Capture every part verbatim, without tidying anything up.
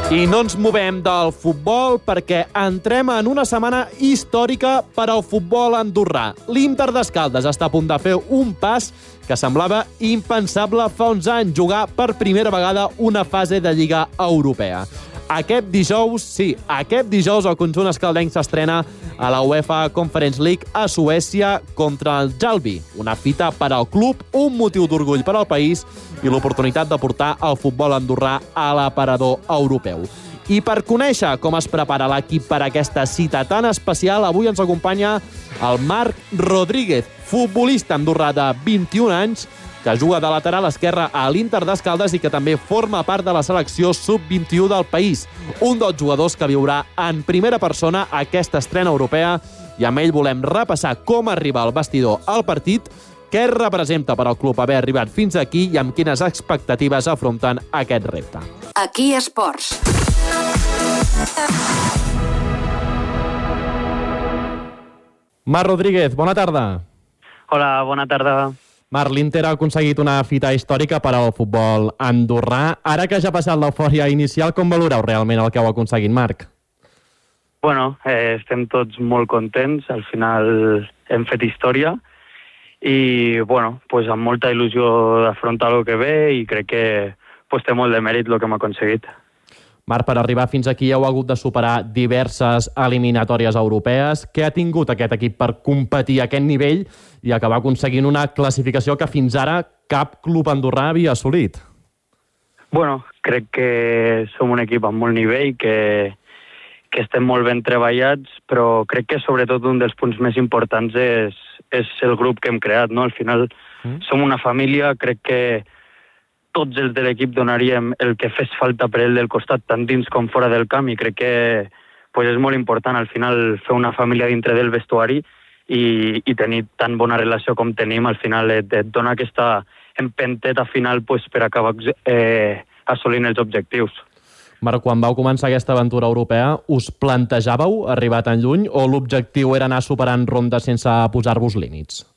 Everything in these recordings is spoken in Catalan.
I no ens movem del futbol perquè entrem en una setmana històrica per al futbol andorrà. L'Inter d'Escaldes està a punt de fer un pas que semblava impensable fa uns anys, jugar per primera vegada una fase de Lliga Europea. Aquest dijous, sí, aquest dijous el conjunt escaldenc s'estrena a la UEFA Conference League a Suècia contra el Jalby. Una fita per al club, un motiu d'orgull per al país i l'oportunitat de portar el futbol andorrà a l'aparador europeu. I per conèixer com es prepara l'equip per aquesta cita tan especial, avui ens acompanya el Marc Rodríguez, futbolista andorrà de vint-i-un anys, que juga de lateral esquerre a l'Inter d'Escaldes i que també forma part de la selecció sub vint-i-u del país. Un dels jugadors que viurà en primera persona aquesta estrena europea, i amb ell volem repassar com arriba al vestidor al partit, què representa per al club haver arribat fins aquí i amb quines expectatives afronten aquest repte. Aquí Esports. Marc Rodríguez, bona tarda. Hola, bona tarda. Marc, l'Inter ha aconseguit una fita històrica per al futbol andorrà. Ara que ja ha passat l'eufòria inicial, com valoreu realment el que heu aconseguit, Marc? Bueno, eh, estem tots molt contents. Al final hem fet història i, bueno, pues amb molta il·lusió d'afrontar el que ve i crec que pues, té molt de mèrit el que hem aconseguit. Marc, per arribar fins aquí heu hagut de superar diverses eliminatòries europees. Què ha tingut aquest equip per competir a aquest nivell i acabar aconseguint una classificació que fins ara cap club andorrà havia assolit? Bueno, crec que som un equip amb molt nivell, que, que estem molt ben treballats, però crec que sobretot un dels punts més importants és, és el grup que hem creat, no? Al final mm. som una família, crec que tots els de l'equip donaríem el que fes falta per ell del costat, tant dins com fora del camp, i crec que pues, és molt important al final fer una família dintre del vestuari i, i tenir tan bona relació com tenim, al final et, et dona aquesta empenteta final pues, per acabar eh, assolint els objectius. Marc, quan vau començar aquesta aventura europea, us plantejàveu arribar tan lluny o l'objectiu era anar superant rondes sense posar-vos límits?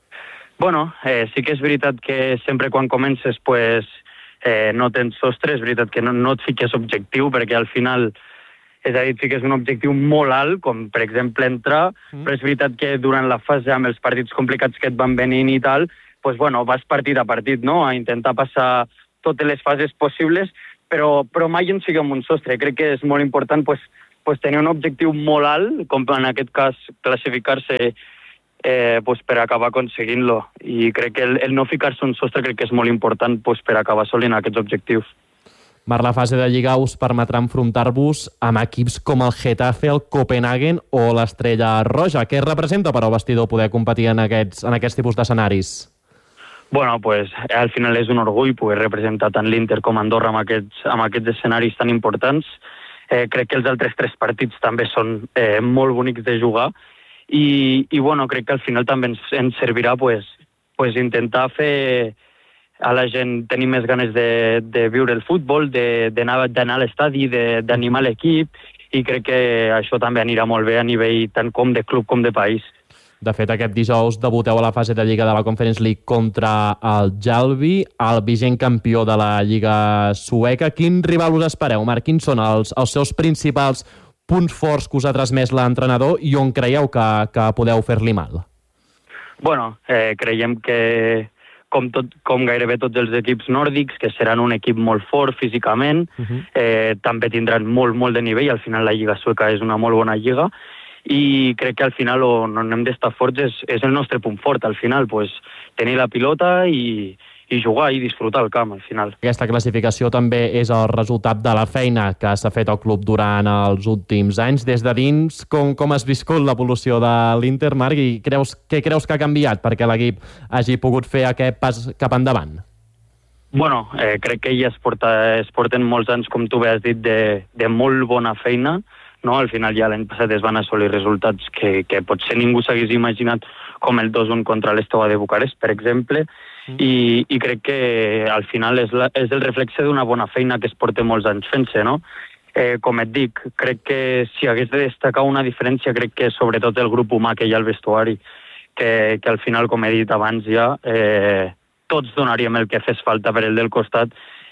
Bueno, eh, sí que és veritat que sempre quan comences pues, eh, no tens sostre, és veritat que no, no et fiques objectiu, perquè al final, és a dir, et fiques un objectiu molt alt, com per exemple entrar, mm. però és veritat que durant la fase amb els partits complicats que et van venint i tal, pues, bueno, vas partit a partit, no?, a intentar passar totes les fases possibles, però, però mai ens fiquem un sostre. Crec que és molt important pues, pues, tenir un objectiu molt alt, com en aquest cas classificar-se Eh, pues per acabar aconseguint-lo, i crec que el, el no ficar-se un sostre crec que és molt important pues, per acabar assolint aquests objectius. Marc, la fase de Lliga us permetrà enfrontar-vos amb equips com el Getafe, el Copenhagen o l'Estrella Roja. Què representa per al vestidor poder competir en aquests, en aquests tipus d'escenaris? Bueno, pues al final és un orgull poder representar tant l'Inter com Andorra amb aquests, amb aquests escenaris tan importants. Eh, crec que els altres tres partits també són eh, molt bonics de jugar. I, i bueno, crec que al final també ens, ens servirà pues, pues intentar fer a la gent tenir més ganes de, de viure el futbol, d'anar a l'estadi, d'animar l'equip, i crec que això també anirà molt bé a nivell tant com de club com de país. De fet, aquest dijous debuteu a la fase de Lliga de la Conference League contra el Jalby, el vigent campió de la Lliga sueca. Quin rival us espereu, Marc? Quins són els, els seus principals punts forts que us ha transmès l'entrenador i on creieu que, que podeu fer-li mal? Bueno, eh, creiem que com, tot, com gairebé tots els equips nòrdics, que seran un equip molt fort físicament, uh-huh. eh, també tindran molt, molt de nivell. Al final la Lliga sueca és una molt bona lliga i crec que al final on, on hem d'estar forts és, és el nostre punt fort. Al final, pues, tenir la pilota i, i jugar i disfrutar el camp al final. Aquesta classificació també és el resultat de la feina que s'ha fet al club durant els últims anys. Des de dins, com, com has viscut l'evolució de l'Inter, Marc, i creus, què creus que ha canviat perquè l'equip hagi pogut fer aquest pas cap endavant? Bueno, eh, crec que ja es, porta, es porten molts anys, com tu bé has dit, de, de molt bona feina, no? Al final ja l'any passat es van assolir resultats que, que potser ningú s'hagués imaginat, com el dos un contra l'Esteaua de Bucarest, per exemple, mm. i, i crec que al final és, la, és el reflexe d'una bona feina que es porta molts anys fent-se, no? Eh, com et dic, crec que si hagués de destacar una diferència, crec que sobretot el grup humà que hi ha al vestuari, que, que al final, com he dit abans ja, eh, tots donaríem el que fes falta per el del costat,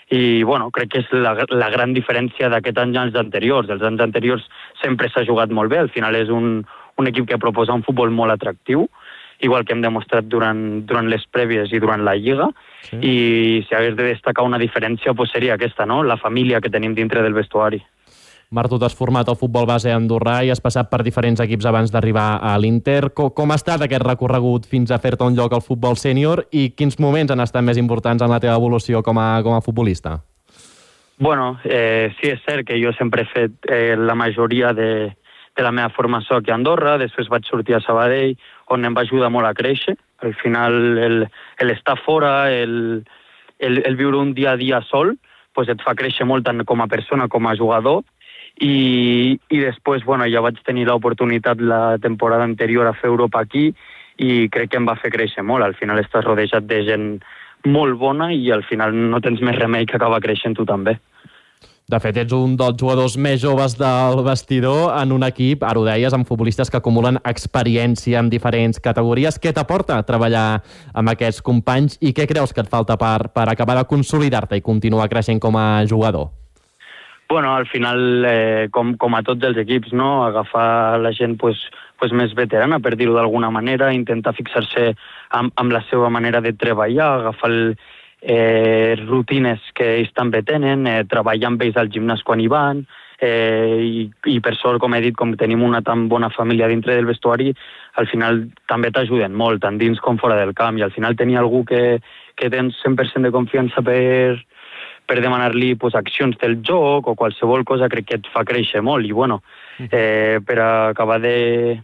i bueno, crec que és la, la gran diferència d'aquest any als anteriors. Els anys anteriors sempre s'ha jugat molt bé, al final és un, un equip que proposa un futbol molt atractiu, igual que hem demostrat durant, durant les prèvies i durant la Lliga, sí. I si hagués de destacar una diferència pues seria aquesta, no? La família que tenim dintre del vestuari. Marc, tu t'has format al futbol base andorrà i has passat per diferents equips abans d'arribar a l'Inter. Com, com ha estat aquest recorregut fins a fer-te un lloc al futbol sènior i quins moments han estat més importants en la teva evolució com a, com a futbolista? Bueno, eh, sí, és cert que jo sempre he fet eh, la majoria de, de la meva formació aquí a Andorra, després vaig sortir a Sabadell, on em va ajudar molt a créixer. Al final, l'estar fora, el, el, el viure un dia a dia sol, pues et fa créixer molt tant com a persona com a jugador. I, i després bueno, ja vaig tenir l'oportunitat la temporada anterior a fer Europa aquí i crec que em va fer créixer molt. Al final estàs rodejat de gent molt bona i al final no tens més remei que acabar creixent tu també. De fet, ets un dels jugadors més joves del vestidor en un equip, ara ho deies, amb futbolistes que acumulen experiència en diferents categories. Què t'aporta treballar amb aquests companys i què creus que et falta per, per acabar de consolidar-te i continuar creixent com a jugador? Bueno, al final, eh, com, com a tots els equips, no? Agafar la gent pues, pues més veterana, per dir-ho d'alguna manera, intentar fixar-se amb, amb la seva manera de treballar, agafar el, eh, rutines que ells també tenen, eh, treballar amb ells al gimnàs quan hi van, eh, i, i per sort, com he dit, com tenim una tan bona família dintre del vestuari, al final també t'ajuden molt, tant dins com fora del camp, i al final tenir algú que, que tens cent per cent de confiança per... per demanar-li pues, accions del joc o qualsevol cosa, crec que et fa créixer molt. I bueno, eh, per acabar de,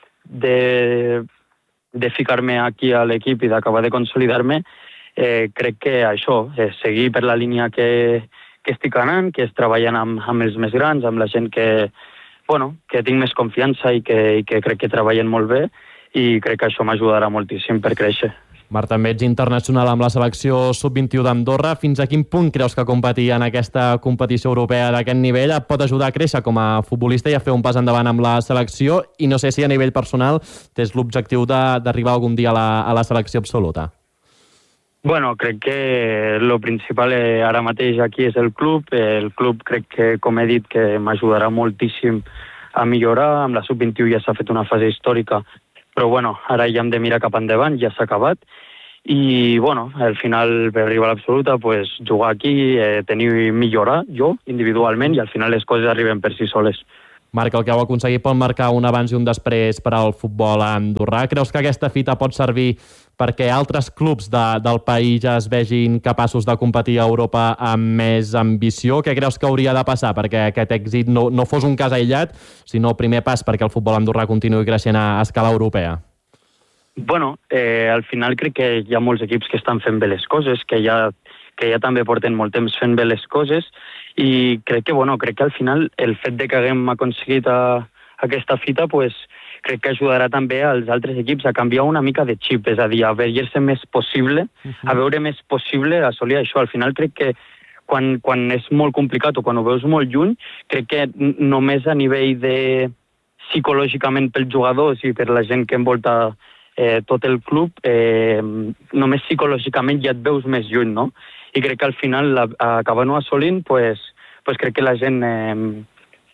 de, de ficar-me aquí a l'equip i d'acabar de consolidar-me, eh, crec que això, eh, seguir per la línia que, que estic anant, que és treballant amb, amb els més grans, amb la gent que, bueno, que tinc més confiança i que, i que crec que treballen molt bé, i crec que això m'ajudarà moltíssim per créixer. Marc, també ets internacional amb la selecció sub vint-i-u d'Andorra. Fins a quin punt creus que competir en aquesta competició europea d'aquest nivell et pot ajudar a créixer com a futbolista i a fer un pas endavant amb la selecció? I no sé si a nivell personal tens l'objectiu d'arribar algun dia a la, a la selecció absoluta. Bueno, crec que el principal eh, ara mateix aquí és el club. El club crec que, com he dit, que m'ajudarà moltíssim a millorar. Amb la sub vint-i-u ja s'ha fet una fase històrica, però bueno, ara ja hem de mirar cap endavant, ja s'ha acabat. I bueno, al final per arribar a l'absoluta, pues, jugar aquí, eh, tenir millorar jo individualment i al final les coses arriben per si soles. Marc, el que heu aconseguit pot marcar un abans i un després per al futbol andorrà. Creus que aquesta fita pot servir perquè altres clubs de, del país ja es vegin capaços de competir a Europa amb més ambició? Què creus que hauria de passar perquè aquest èxit no, no fos un cas aïllat, sinó el primer pas perquè el futbol andorrà continuï creixent a, a escala europea? Bueno, eh, al final crec que hi ha molts equips que estan fent bé les coses, que ja, que ja també porten molt temps fent bé les coses, i crec que, bueno, crec que al final el fet de que haguem aconseguit a, aquesta fita, pues, crec que ajudarà també als altres equips a canviar una mica de xip, és a dir, a veure-se més possible, a veure més possible assolir això. Al final crec que quan, quan és molt complicat o quan ho veus molt lluny, crec que només a nivell de psicològicament pels jugadors i per la gent que envolta eh, tot el club, eh, només psicològicament ja et veus més lluny, no? I crec que al final, acabant-ho assolint, pues, pues crec que la gent... Eh,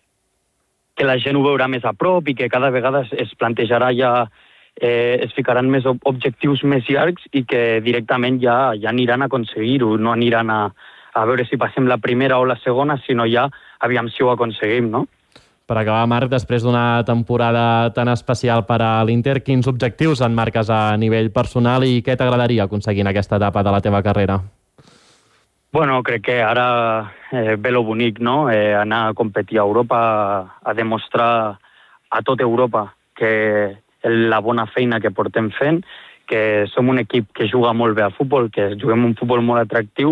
que la gent ho veurà més a prop i que cada vegada es plantejarà ja, eh, es ficaran més objectius més llargs i que directament ja, ja aniran a aconseguir-ho, no aniran a, a veure si passem la primera o la segona, sinó ja aviam si ho aconseguim, no? Per acabar, Marc, després d'una temporada tan especial per a l'Inter, quins objectius en marques a nivell personal i què t'agradaria aconseguir en aquesta etapa de la teva carrera? Bueno, crec que ara eh, ve lo bonic, no? Eh, anar a competir a Europa, a demostrar a tota Europa que la bona feina que portem fent, que som un equip que juga molt bé a futbol, que juguem un futbol molt atractiu,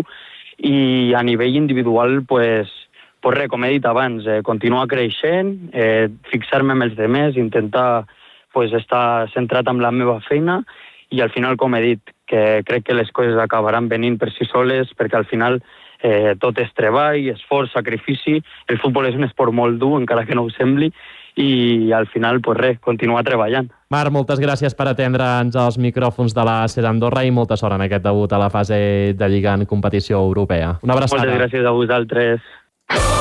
i a nivell individual, pues, pues res, com he dit abans, eh, continuar creixent, eh, fixar-me amb els demés, intentar pues, estar centrat amb la meva feina, i al final, com he dit, que crec que les coses acabaran venint per si soles, perquè al final eh, tot és treball, esforç, sacrifici. El futbol és un esport molt dur, encara que no ho sembli, i al final, pues res, continuar treballant. Marc, moltes gràcies per atendre'ns als micròfons de la SER Andorra i molta sort en aquest debut a la fase de Lliga en competició europea. Una abraçada. Moltes gràcies a vosaltres.